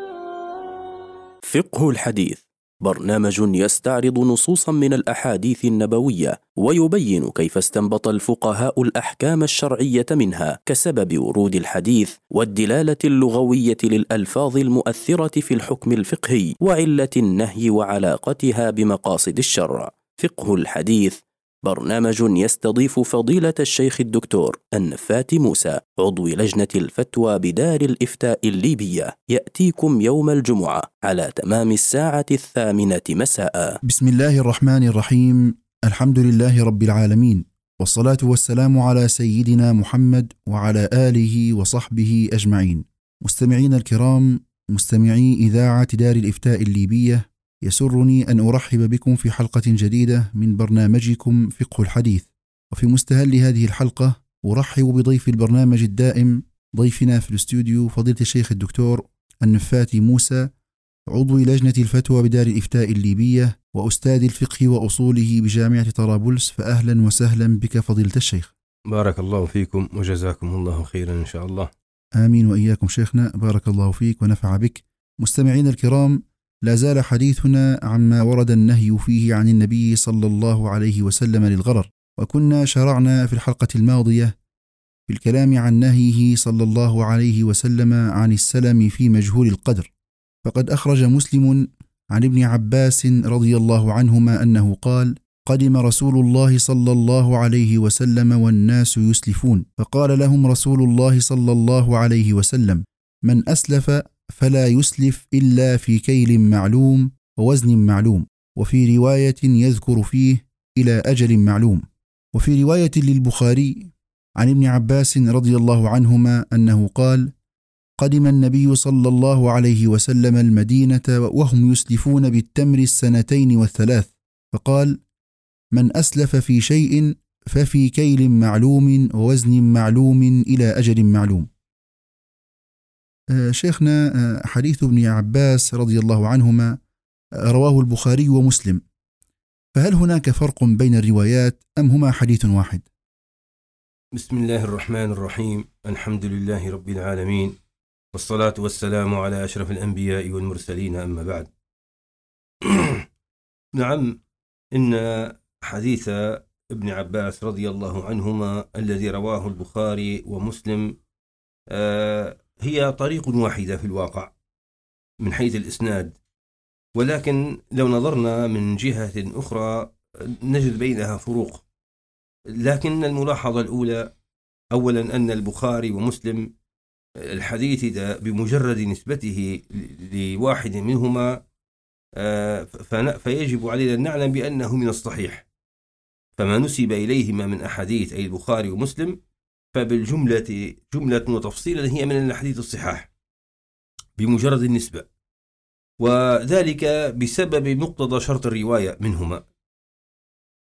فقه الحديث برنامج يستعرض نصوصا من الأحاديث النبوية ويبين كيف استنبط الفقهاء الأحكام الشرعية منها، كسبب ورود الحديث والدلالة اللغوية للألفاظ المؤثرة في الحكم الفقهي وعلة النهي وعلاقتها بمقاصد الشرع. فقه الحديث برنامج يستضيف فضيلة الشيخ الدكتور النفات موسى عضو لجنة الفتوى بدار الإفتاء الليبية، يأتيكم يوم الجمعة على تمام الساعة الثامنة مساء. بسم الله الرحمن الرحيم، الحمد لله رب العالمين، والصلاة والسلام على سيدنا محمد وعلى آله وصحبه أجمعين. مستمعين الكرام، مستمعي إذاعة دار الإفتاء الليبية، يسرني أن أرحب بكم في حلقة جديدة من برنامجكم فقه الحديث. وفي مستهل هذه الحلقة أرحب بضيف البرنامج الدائم، ضيفنا في الاستوديو فضيلة الشيخ الدكتور النفات موسى عضو لجنة الفتوى بدار الإفتاء الليبية وأستاذ الفقه وأصوله بجامعة طرابلس. فأهلا وسهلا بك فضيلة الشيخ. بارك الله فيكم وجزاكم الله خيرا إن شاء الله. آمين وإياكم شيخنا، بارك الله فيك ونفع بك. مستمعين الكرام، لا زال حديثنا عما ورد النهي فيه عن النبي صلى الله عليه وسلم للغرر، وكنا شرعنا في الحلقة الماضية في الكلام عن نهيه صلى الله عليه وسلم عن السلم في مجهول القدر. فقد أخرج مسلم عن ابن عباس رضي الله عنهما أنه قال: قدم رسول الله صلى الله عليه وسلم والناس يسلفون، فقال لهم رسول الله صلى الله عليه وسلم: من أسلف فلا يسلف إلا في كيل معلوم ووزن معلوم، وفي رواية يذكر فيه إلى أجل معلوم. وفي رواية للبخاري عن ابن عباس رضي الله عنهما أنه قال: قدم النبي صلى الله عليه وسلم المدينة وهم يسلفون بالتمر السنتين والثلاث، فقال: من أسلف في شيء ففي كيل معلوم ووزن معلوم إلى أجل معلوم. شيخنا، حديث ابن عباس رضي الله عنهما رواه البخاري ومسلم، فهل هناك فرق بين الروايات أم هما حديث واحد؟ بسم الله الرحمن الرحيم، الحمد لله رب العالمين، والصلاة والسلام على أشرف الأنبياء والمرسلين، أما بعد. نعم، إن حديث ابن عباس رضي الله عنهما الذي رواه البخاري ومسلم آه هي طريق واحدة في الواقع من حيث الإسناد، ولكن لو نظرنا من جهة أخرى نجد بينها فروق. لكن الملاحظة الأولى أولا أن البخاري ومسلم الحديث ده بمجرد نسبته لواحد منهما فيجب علينا أن نعلم بأنه من الصحيح، فما نسب إليهما من أحاديث أي البخاري ومسلم فبالجملة جملة وتفصيلا هي من الحديث الصحاح بمجرد النسبة، وذلك بسبب مقتضى شرط الرواية منهما.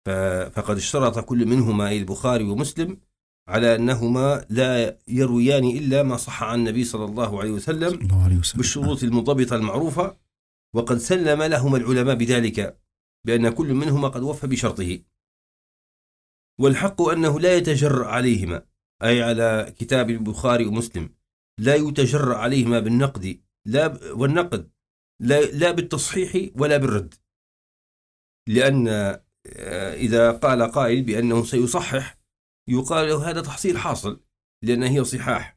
فقد اشترط كل منهما أي البخاري ومسلم على أنهما لا يرويان إلا ما صح عن النبي صلى الله عليه وسلم بالشروط المضبطة المعروفة، وقد سلم لهما العلماء بذلك بأن كل منهما قد وفى بشرطه. والحق أنه لا يتجرأ عليهما، أي على كتاب البخاري ومسلم لا يتجرأ عليهما بالنقد لا والنقد لا, لا بالتصحيح ولا بالرد، لأن إذا قال قائل بأنه سيصحح يقال له هذا تحصيل حاصل لأن هي صحاح،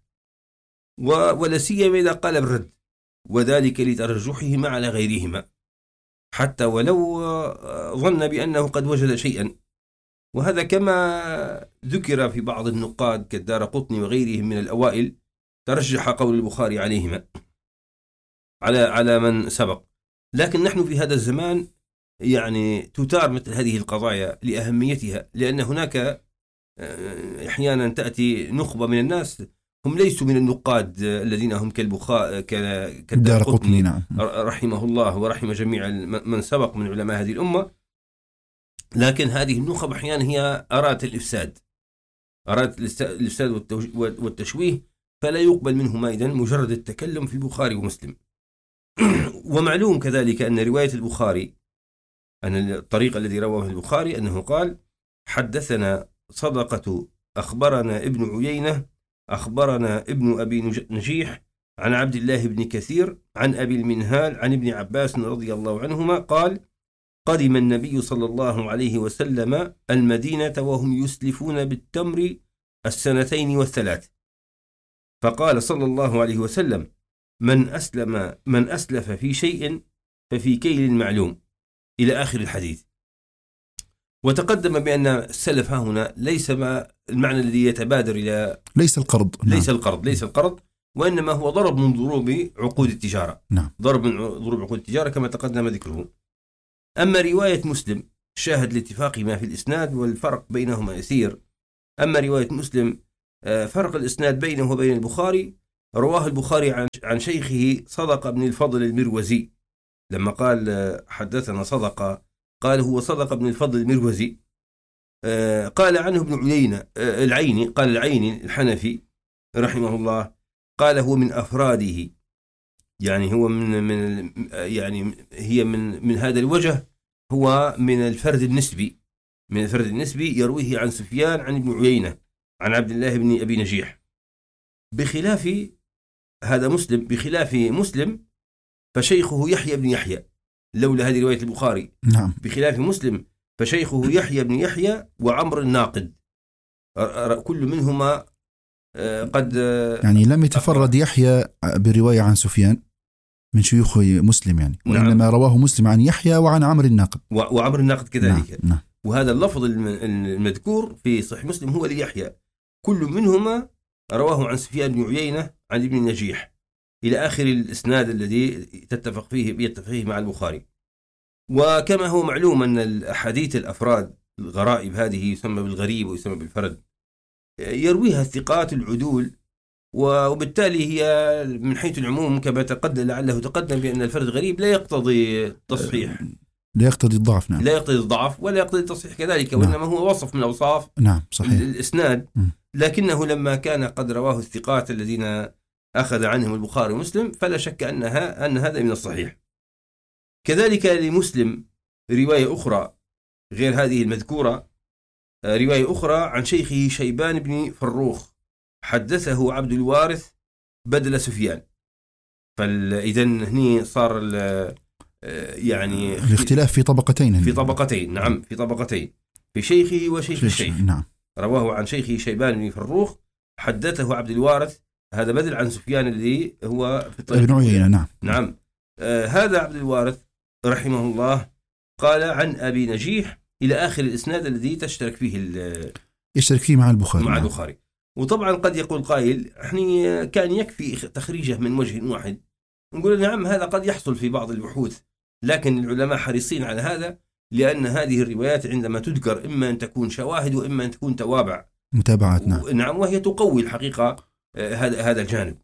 ولا سيما إذا قال بالرد، وذلك لترجحهما على غيرهما حتى ولو ظن بأنه قد وجد شيئا. وهذا كما ذكر في بعض النقاد كالدارقطني وغيرهم من الأوائل ترجح قول البخاري عليهما على على من سبق. لكن نحن في هذا الزمان يعني تثار مثل هذه القضايا لأهميتها، لأن هناك أحيانا تأتي نخبة من الناس هم ليسوا من النقاد الذين هم كالبخاري كالدارقطني نعم. رحمه الله ورحم جميع من سبق من علماء هذه الأمة، لكن هذه النخب أحيانا هي أرادت الإفساد أرادت الإفساد والتشويه، فلا يقبل منهما إذن مجرد التكلم في البخاري ومسلم. ومعلوم كذلك أن رواية البخاري أن الطريق الذي رواه البخاري أنه قال حدثنا صدقة أخبرنا ابن عيينة أخبرنا ابن أبي نجيح عن عبد الله بن كثير عن أبي المنهال عن ابن عباس رضي الله عنهما قال قدم النبي صلى الله عليه وسلم المدينة وهم يسلفون بالتمر السنتين والثلاث، فقال صلى الله عليه وسلم من أسلم من أسلف في شيء ففي كيل معلوم إلى آخر الحديث. وتقدم بأن السلف هنا ليس ما المعنى الذي يتبادر إلى ليس القرض ليس نعم. القرض ليس القرض وإنما هو ضرب من ضروب عقود التجارة نعم. ضرب من ضروب عقود التجارة كما تقدم ذكره. أما رواية مسلم شاهد لاتفاقهما في الإسناد والفرق بينهما يسير. أما رواية مسلم فرق الإسناد بينه وبين البخاري، رواه البخاري عن عن شيخه صدقة بن الفضل المروزي، لما قال حدثنا صدقة قال هو صدقة بن الفضل المروزي. قال عنه ابن عيينة العيني قال العيني الحنفي رحمه الله قال هو من أفراده، يعني هو من من يعني هي من من هذا الوجه هو من الفرد النسبي من الفرد النسبي يرويه عن سفيان عن ابن عيينة عن عبد الله بن أبي نجيح، بخلاف هذا مسلم بخلاف مسلم فشيخه يحيى بن يحيى لولا هذه رواية البخاري نعم. بخلاف مسلم فشيخه يحيى بن يحيى وعمر الناقد كل منهما قد يعني لم يتفرد يحيى بالرواية عن سفيان من شيوخ مسلم يعني، وإنما نعم. رواه مسلم عن يحيى وعن عمر الناقد وعمر الناقد كذلك نعم. نعم. وهذا اللفظ المذكور في صحيح مسلم هو ليحيى، كل منهما رواه عن سفيان بن عيينة عن ابن النجيح إلى آخر الإسناد الذي تتفق فيه يتفق فيه مع البخاري. وكما هو معلوم أن الأحاديث الأفراد الغرائب هذه يسمى بالغريب ويسمى بالفرد يرويها الثقات العدول، وبالتالي هي من حيث العموم كما تقدم لعله تقدم بأن الفرد غريب لا يقتضي التصحيح لا يقتضي الضعف نعم. لا يقتضي الضعف ولا يقتضي التصحيح كذلك، وإنما نعم. هو وصف من أوصاف نعم صحيح الإسناد، لكنه لما كان قد رواه الثقات الذين أخذ عنهم البخاري ومسلم فلا شك أنها أن هذا من الصحيح. كذلك لمسلم رواية أخرى غير هذه المذكورة، رواية أخرى عن شيخه شيبان بن فروخ حدثه عبد الوارث بدل سفيان، فإذن هني صار يعني الاختلاف في طبقتين في طبقتين نعم في طبقتين في شيخه وشيخ شيخ الشيخ نعم. رواه عن شيخه شيبان بن فروخ حدثه عبد الوارث، هذا بدل عن سفيان الذي هو في ابن عيينة نعم نعم. آه هذا عبد الوارث رحمه الله قال عن أبي نجيح إلى آخر الإسناد الذي تشترك فيه يشترك فيه مع البخاري مع نعم. البخاري. وطبعا قد يقول قائل احنا كان يكفي تخريجه من وجه واحد، نقول نعم هذا قد يحصل في بعض البحوث، لكن العلماء حريصين على هذا لأن هذه الروايات عندما تذكر إما أن تكون شواهد وإما أن تكون توابع متابعات نعم. نعم وهي تقوي الحقيقة هذا هذا الجانب.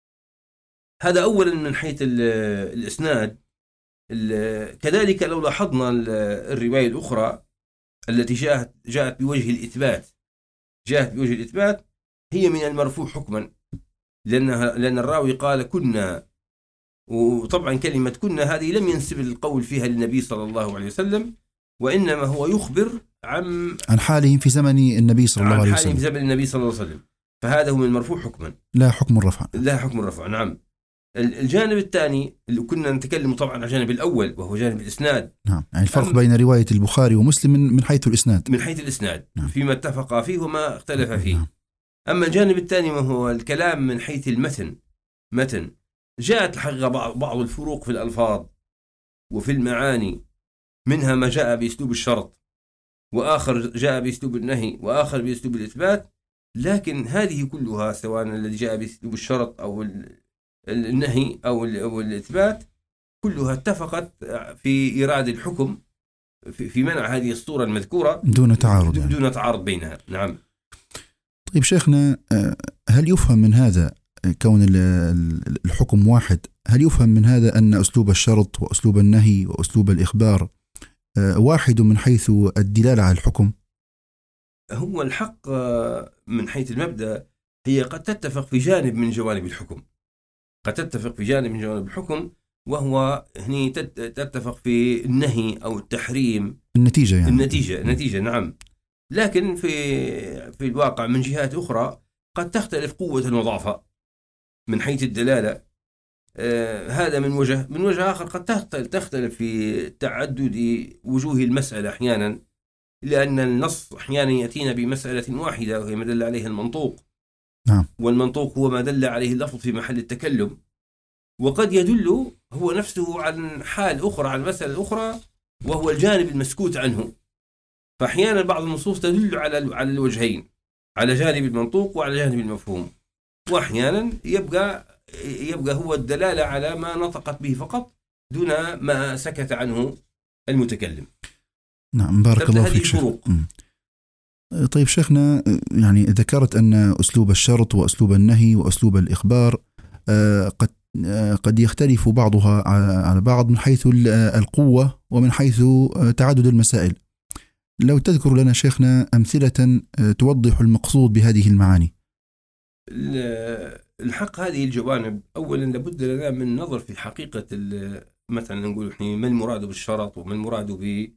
هذا أولا من حيث الإسناد. كذلك لو لاحظنا الرواية الأخرى التي جاءت جاءت بوجه الإثبات جاءت بوجه الإثبات هي من المرفوع حكما، لأنها لأن الراوي قال كنا، وطبعا كلمة كنا هذه لم ينسب القول فيها للنبي صلى الله عليه وسلم، وإنما هو يخبر عن عن حالهم في زمن النبي صلى الله عليه وسلم، عن حالهم في زمن النبي صلى الله عليه وسلم، فهذا هو من المرفوع حكما لا حكم الرفع. لا حكم الرفع. نعم. الجانب الثاني اللي كنا نتكلم طبعا عن الجانب الأول وهو جانب الإسناد. نعم، يعني الفرق بين رواية البخاري ومسلم من حيث الإسناد من حيث الإسناد نعم. فيما اتفق فيه وما اختلف فيه. نعم. أما الجانب الثاني وهو الكلام من حيث المتن، متن جاءت الحقيقة بعض, بعض الفروق في الألفاظ وفي المعاني، منها ما جاء بأسلوب الشرط، وآخر جاء بأسلوب النهي، وآخر بأسلوب الإثبات، لكن هذه كلها سواء الذي جاء بأسلوب الشرط أو النهي أو الإثبات كلها اتفقت في إيراد الحكم في منع هذه الصورة المذكورة دون تعارض دون, دون تعارض بينها. نعم. طيب شيخنا، هل يفهم من هذا كون الحكم واحد، هل يفهم من هذا أن أسلوب الشرط وأسلوب النهي وأسلوب الإخبار واحد من حيث الدلالة على الحكم؟ هو الحق من حيث المبدأ هي قد تتفق في جانب من جوانب الحكم، قد تتفق في جانب من جوانب الحكم، وهو هني تتفق في النهي أو التحريم، النتيجة يعني. النتيجة النتيجة نعم. لكن في في الواقع من جهات أخرى قد تختلف قوة وضعفها من حيث الدلالة. آه هذا من وجه. من وجه آخر قد تختلف في تعدد وجوه المسألة أحيانا، لأن النص أحيانا يأتينا بمسألة واحدة وهي ما دل عليه المنطوق. نعم. والمنطوق هو ما دل عليه اللفظ في محل التكلم، وقد يدل هو نفسه عن حال أخرى، عن مسألة أخرى، وهو الجانب المسكوت عنه. فأحيانا بعض النصوص تدل على على الوجهين، على جانب المنطوق وعلى جانب المفهوم، وأحيانا يبقى يبقى هو الدلالة على ما نطقت به فقط دون ما سكت عنه المتكلم. نعم، بارك الله فيك شيخ. طيب شيخنا، يعني ذكرت أن أسلوب الشرط وأسلوب النهي وأسلوب الإخبار قد قد يختلف بعضها على بعض من حيث القوة ومن حيث تعدد المسائل. لو تذكر لنا شيخنا أمثلة توضح المقصود بهذه المعاني. الحق هذه الجوانب أولا لابد لنا من النظر في حقيقة مثلا نقول إحنا ما المراد بالشرط وما المراد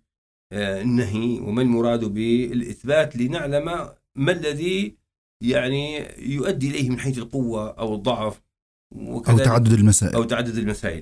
بالنهي وما المراد بالإثبات، لنعلم ما الذي يعني يؤدي إليه من حيث القوة أو الضعف أو تعدد المسائل أو تعدد المسائل.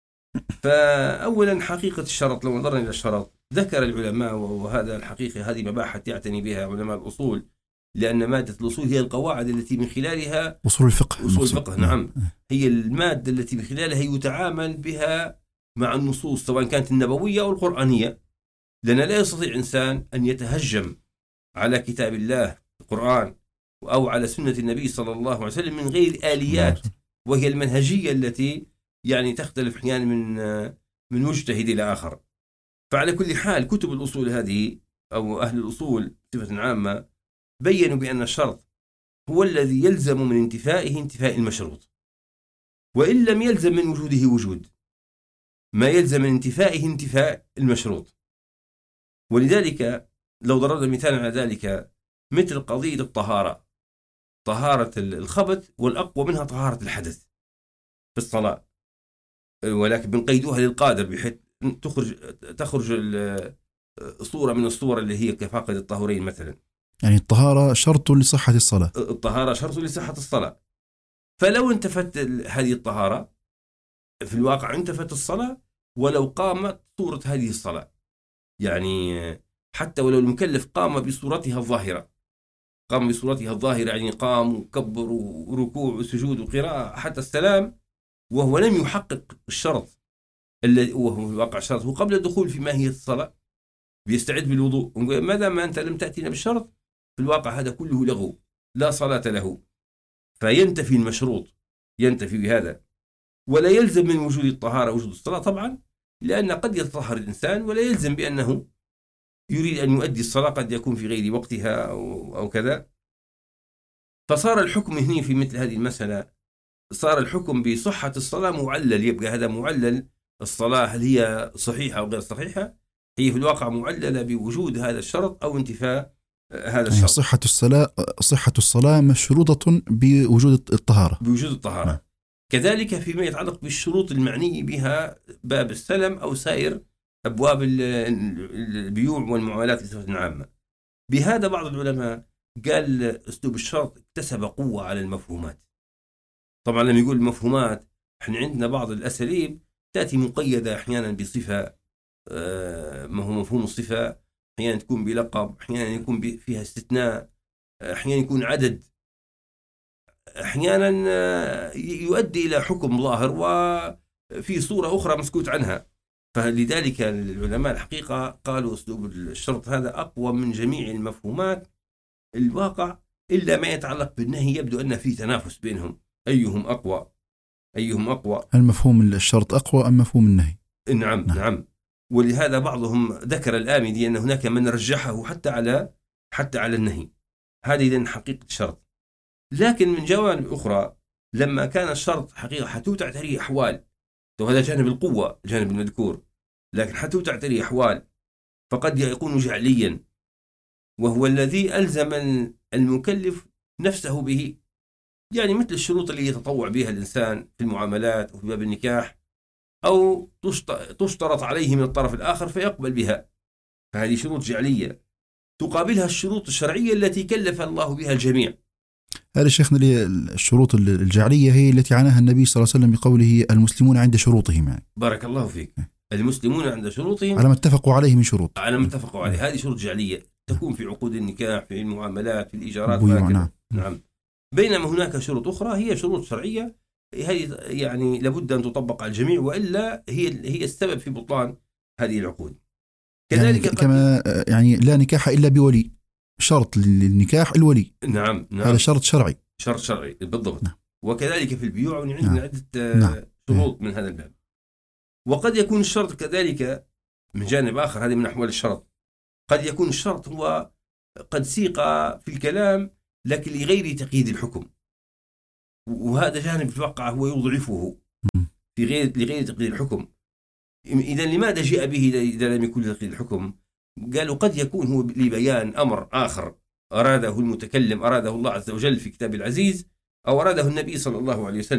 فأولا حقيقة الشرط، لو نظرنا إلى الشرط ذكر العلماء، وهذا الحقيقة هذه مباحث يعتني بها علماء الأصول، لأن مادة الأصول هي القواعد التي من خلالها أصول الفقه أصول الفقه نعم، هي المادة التي من خلالها يتعامل بها مع النصوص سواء كانت النبوية أو القرآنية، لأن لا يستطيع إنسان أن يتهجم على كتاب الله القرآن أو على سنة النبي صلى الله عليه وسلم من غير آليات، وهي المنهجية التي يعني تختلف أحيانا من من مجتهد إلى آخر. فعلى كل حال كتب الأصول هذه أو أهل الأصول بصفة عامة بيّنوا بأن الشرط هو الذي يلزم من انتفائه انتفاء المشروط، وإن لم يلزم من وجوده وجود ما يلزم من انتفائه انتفاء المشروط. ولذلك لو ضربنا مثالا على ذلك مثل قضية الطهارة، طهارة الخبث والأقوى منها طهارة الحدث في الصلاة، ولكن بنقيدوها للقادر بحيث تخرج تخرج صورة من الصور اللي هي كفاقد الطهورين مثلا. يعني الطهارة شرط لصحة الصلاة. الطهارة شرط لصحة الصلاة، فلو انتفت هذه الطهارة في الواقع انتفت الصلاة ولو قامت صورة هذه الصلاة، يعني حتى ولو المكلف قام بصورتها الظاهرة، قام بصورتها الظاهرة يعني قام وكبر وركوع وسجود وقراءة حتى السلام، وهو لم يحقق الشرط الذي وهو في الواقع الشرط هو قبل الدخول في ماهية الصلاة، بيستعد بالوضوء، ما دام أنت لم تأتينا بالشرط في الواقع هذا كله لغو لا صلاة له، فينتفي المشروط، ينتفي بهذا. ولا يلزم من وجود الطهارة وجود الصلاة طبعا، لأن قد يتطهر الإنسان ولا يلزم بأنه يريد أن يؤدي الصلاة، قد يكون في غير وقتها أو, أو كذا. فصار الحكم هنا في مثل هذه المسألة، صار الحكم بصحة الصلاة معلل، يبقى هذا معلل الصلاة هل هي صحيحة أو غير صحيحة، هي في الواقع معللة بوجود هذا الشرط أو انتفاء هذا يعني الشرط. صحة الصلاة صحة الصلاة مشروطة بوجود الطهارة. بوجود الطهارة. نعم. كذلك فيما يتعلق بالشروط المعني بها باب السلم أو سائر أبواب البيوع والمعاملات بصفة عامة. بهذا بعض العلماء قال أسلوب الشرط اكتسب قوة على المفهومات. طبعا لما يقول المفهومات، احنا عندنا بعض الأساليب تأتي مقيدة أحيانا بصفة، ما هو مفهوم الصفة، أحيانا تكون بلقب، أحيانا يكون فيها استثناء، أحيانا يكون عدد، أحيانا يؤدي إلى حكم ظاهر وفي صورة أخرى مسكوت عنها. فلذلك العلماء الحقيقة قالوا أسلوب الشرط هذا أقوى من جميع المفهومات الواقع، إلا ما يتعلق بالنهي يبدو أن في تنافس بينهم، أيهم أقوى أيهم أقوى. المفهوم الشرط أقوى أم مفهوم النهي؟ نعم نعم, نعم. ولهذا بعضهم ذكر الآمدي أن هناك من رجحه حتى على حتى على النهي. هذه إذن حقيقة الشرط. لكن من جوانب أخرى لما كان الشرط حقيقة حتو تعتريه أحوال، وهذا جانب القوة الجانب المذكور، لكن حتو تعتريه أحوال فقد يكون جعليا، وهو الذي ألزم المكلف نفسه به، يعني مثل الشروط اللي يتطوع بها الإنسان في المعاملات أو في باب النكاح، أو تشترط عليه من الطرف الآخر فيقبل بها، فهذه شروط جعلية تقابلها الشروط الشرعية التي كلف الله بها الجميع. هذا شيخنا الشروط الجعلية هي التي عناها النبي صلى الله عليه وسلم بقوله المسلمون عند شروطهم، يعني بارك الله فيك، المسلمون عند شروطهم على ما اتفقوا عليه من شروط، على ما اتفقوا عليه. هذه شروط جعلية تكون في عقود النكاح، في المعاملات، في الإيجارات. نعم. نعم. بينما هناك شروط أخرى هي شروط شرعية، هذه يعني لابد أن تطبق على الجميع، وإلا هي هي السبب في بطلان هذه العقود. كذلك يعني كما يعني لا نكاح إلا بولي، شرط للنكاح الولي. نعم نعم. هذا شرط شرعي. شرط شرعي بالضبط. نعم. وكذلك في البيوع عندنا نعم. عدة نعم. شروط من هذا الباب. وقد يكون الشرط كذلك من جانب آخر، هذه من أحوال الشرط، قد يكون الشرط هو قد سيق في الكلام لكن لغير تقييد الحكم، وهذا جانب في الواقع هو يضعفه في غير لغير تقييد الحكم. إذا لماذا جاء به إذا لم يكن لتقييد الحكم؟ قالوا قد يكون هو لبيان أمر آخر أراده المتكلم، أراده الله عز وجل في كتاب العزيز، أو أراده النبي صلى الله عليه وسلم.